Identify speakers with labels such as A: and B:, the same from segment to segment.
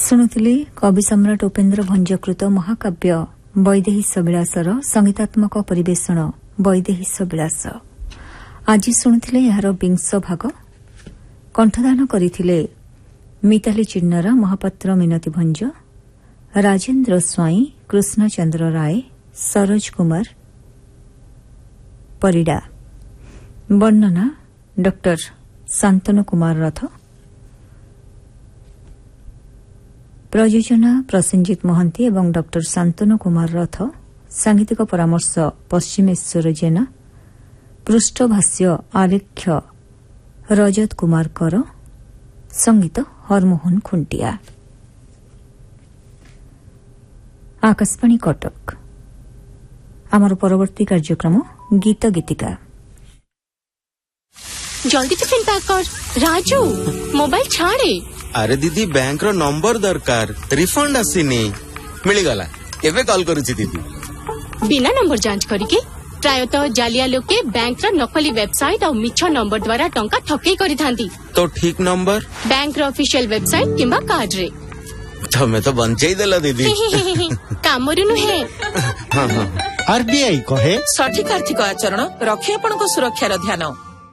A: ଶୁଣୁଥିଲେ କବି ସମ୍ରାଟ ଉପେନ୍ଦ୍ର ଭଞ୍ଜକୃତ ମହାକାବ୍ୟ ବୈଦେହୀଶ ବିଳାସର ସଙ୍ଗୀତାତ୍ମକ ପରିବେଷଣ ବୈଦେହୀଶ ବିଳାସ। ଆଜି ଶୁଣୁଥିଲେ ଏହାର ବିଂଶ ଭାଗ। କଣ୍ଠଦାନ କରିଥିଲେ ମିତାଲି ଚିନ୍ନର, ମହାପାତ୍ର ମିନତି ଭଞ୍ଜ, ରାଜେନ୍ଦ୍ର ସ୍ୱାଇଁ, କୃଷ୍ଣଚନ୍ଦ୍ର ରାୟ, ସରୋଜ କୁମାର ପରିଡ଼ା। ବର୍ଣ୍ଣନା ଡକ୍ଟର ଶାନ୍ତନୁ କୁମାର ରଥ। ପ୍ରଯୋଜନା ପ୍ରସେନଜିତ ମହାନ୍ତି ଏବଂ ଡକ୍ଟର ଶାନ୍ତନୁ କୁମାର ରଥ। ସାଙ୍ଗୀତିକ ପରାମର୍ଶ ପଶ୍ଚିମେଶ୍ୱର ଜେନା। ପୃଷ୍ଠଭାଷ୍ୟ ଆଲେଖ୍ୟ ରଜତ କୁମାର କର। ସଙ୍ଗୀତ ହରମୋହନ ଖୁଣ୍ଟିଆ। ଆକାଶବାଣୀ କଟକ। ଆମର ପରବର୍ତ୍ତୀ କାର୍ଯ୍ୟକ୍ରମ ଗୀତ ଗୀତିକା।
B: जल्दी टिफिन पैक कर। राजू मोबाइल छाड़े।
C: अरे दीदी बैंक रो नंबर दरकार, रिफंड आसीनी। मिलिगला केबे कॉल करूची दीदी।
B: बिना नंबर जांच करिके प्रायतः जालिया लोग के बैंक रो नकली वेबसाइट और मिछ नंबर द्वारा टंका ठकेई करि थांती।
C: तो ठीक नंबर
B: बैंक रो ऑफिशियल वेबसाइट किंबा कार्ड रे।
C: तमे तो बंचेई देला दीदी।
B: कामरु नुहे।
C: हां हां।
D: आरबीआई कहे
E: सठिक आर्थिक आचरण रखिए आपनको सुरक्षार ध्यान।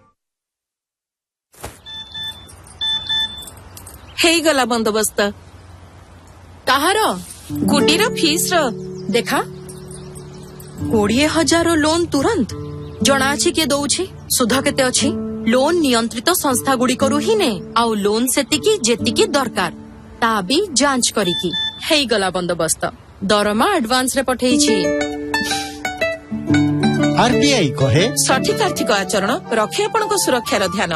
E: ହେଇଗଲା ବନ୍ଦୋବସ୍ତ। କାହାର? ଗୁଡିର ଫିସ୍ ର। ଦେଖା 20,000 ଲୋନ ତୁରନ୍ତ। ଜଣା ଅଛି କିଏ ଦଉଛି? ସୁଧ କେତେ ଅଛି? ଲୋନ ନିୟନ୍ତ୍ରିତ ସଂସ୍ଥା ଗୁଡ଼ିକରୁ ହିଁ ନେ। ଆଉ ଲୋନ ସେତିକି ଯେତିକି ଦରକାର ତା ବି ଯାଞ୍ଚ କରିକି। ହେଇଗଲା ବନ୍ଦୋବସ୍ତ। ଦରମା ଆଡଭାନ୍ସ ରେ ପଠେଇଛି।
D: आरबीआई कहे
E: ସଠିକ ଆର୍ଥିକ ଆଚରଣ ରଖେ ଆପଣଙ୍କ ସୁରକ୍ଷାର ଧ୍ୟାନ।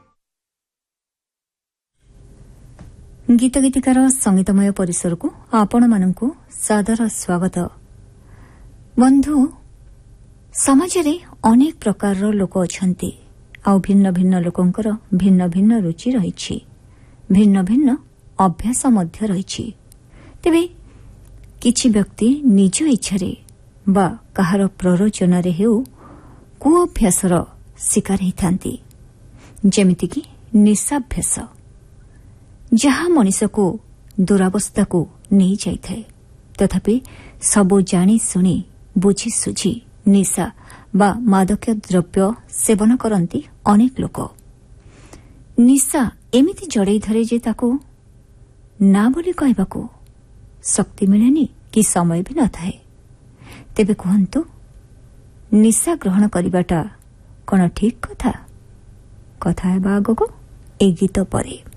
A: ଗୀତ ଗୀତିକାର ସଙ୍ଗୀତମୟ ପରିସରକୁ ଆପଣମାନଙ୍କୁ ସାଦର ସ୍ୱାଗତ। ବନ୍ଧୁ, ସମାଜରେ ଅନେକ ପ୍ରକାରର ଲୋକ ଅଛନ୍ତି। ଆଉ ଭିନ୍ନ ଭିନ୍ନ ଲୋକଙ୍କର ଭିନ୍ନ ଭିନ୍ନ ରୁଚି ରହିଛି, ଭିନ୍ନ ଭିନ୍ନ ଅଭ୍ୟାସ ମଧ୍ୟ ରହିଛି। ତେବେ କିଛି ବ୍ୟକ୍ତି ନିଜ ଇଚ୍ଛାରେ ବା କାହାର ପ୍ରରୋଚନାରେ ହେଉ କୁଅଭ୍ୟାସର ଶିକାର ହୋଇଥାନ୍ତି, ଯେମିତିକି ନିଶାଭ୍ୟାସ, ଯାହା ମଣିଷକୁ ଦୁରାବସ୍ଥାକୁ ନେଇଯାଇଥାଏ। ତଥାପି ସବୁ ଜାଣି ଶୁଣି ବୁଝି ସୁଝି ନିଶା ବା ମାଦକ ଦ୍ରବ୍ୟ ସେବନ କରନ୍ତି ଅନେକ ଲୋକ। ନିଶା ଏମିତି ଜଡ଼େଇ ଧରେ ଯେ ତାକୁ ନା ବୋଲି କହିବାକୁ ଶକ୍ତି ମିଳେନି କି ସମୟ ବି ନଥାଏ। ତେବେ କୁହନ୍ତୁ, ନିଶା ଗ୍ରହଣ କରିବାଟା କ'ଣ ଠିକ୍ କଥା? କଥା ହେବା ଆଗକୁ ଏ ଗୀତ ପରେ।